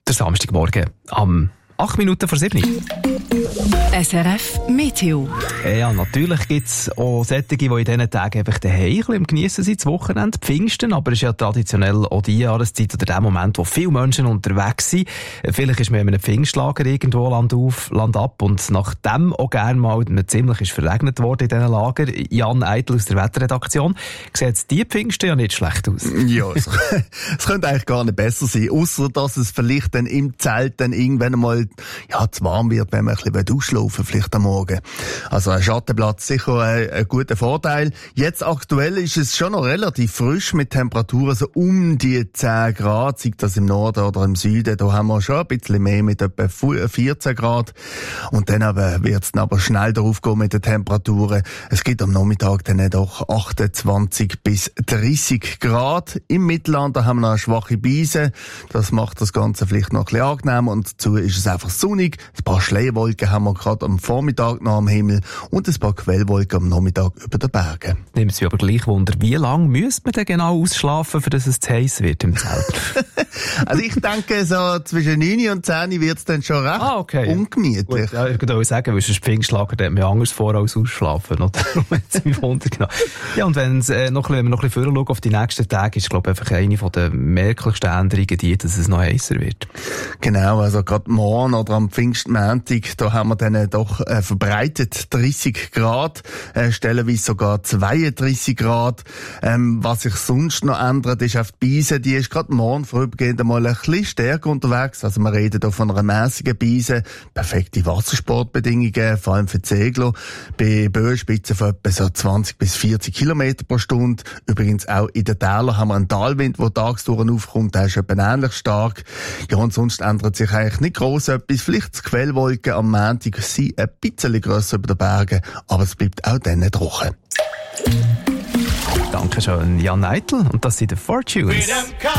Der Samstagmorgen am 8 Minuten vor 7. SRF Meteo. Ja, natürlich gibt es auch solche, die in diesen Tagen einfach daheim am Geniessen sind, das Wochenende, Pfingsten, aber es ist ja traditionell auch die Jahreszeit oder der Moment, wo viele Menschen unterwegs sind. Vielleicht ist man in einem Pfingstlager irgendwo Land auf, Land ab und nachdem auch gerne mal ziemlich ist verregnet worden in diesen Lager. Jan Eitel aus der Wetterredaktion, sieht die Pfingsten ja nicht schlecht aus. Ja, es könnte eigentlich gar nicht besser sein, ausser dass es vielleicht dann im Zelt dann irgendwann mal zu warm wird, wenn man ein bisschen ausschlafen vielleicht am Morgen. Also ein Schattenplatz sicher ein guter Vorteil. Jetzt aktuell ist es schon noch relativ frisch mit Temperaturen so um die 10 Grad, sei das im Norden oder im Süden. Da haben wir schon ein bisschen mehr mit etwa 14 Grad. Und dann wird es aber schnell darauf gehen mit den Temperaturen. Es gibt am Nachmittag dann doch 28 bis 30 Grad. Im Mittelland da haben wir noch eine schwache Brise. Das macht das Ganze vielleicht noch ein bisschen angenehmer. Und dazu ist es einfach sonnig. Ein paar Schleierwolken haben wir gerade am Vormittag noch am Himmel und ein paar Quellwolken am Nachmittag über den Bergen. Nimmt es mich aber gleich Wunder, wie lange müsste man denn genau ausschlafen, für dass es zu heiß wird im Zelt? Also ich denke, so zwischen 9 und 10 wird es dann schon recht ungemütlich. Gut, ja, ich würde sagen, weil es ein Pfingstlager, da hat man anders vor als ausschlafen. Darum hat es mich Wunder genommen. Ja, und wenn wir noch ein bisschen vorher schauen auf die nächsten Tage, ist, glaube ich, einfach eine der merklichsten Änderungen die, dass es noch heißer wird. Genau, also gerade morgen oder am Pfingstmontag, da haben wir dann doch verbreitet 30 Grad, stellenweise sogar 32 Grad. Was sich sonst noch ändert, ist auf die Beise, die ist gerade morgen vorübergehend einmal ein bisschen stärker unterwegs. Also wir reden hier von einer mäßigen Beise, perfekte Wassersportbedingungen, vor allem für die Segler, bei Böenspitzen von etwa so 20 bis 40 Kilometer pro Stunde. Übrigens auch in den Tälern haben wir einen Talwind, der tagsdurch aufkommt, der ist etwa ähnlich stark. Ja, und sonst ändert sich eigentlich nicht gross etwas. Vielleicht die Quellwolken am Montag sind ein bisschen grösser über den Bergen, aber es bleibt auch dann trocken. Dankeschön, Jan Eitel. Und das sind die Fortunes.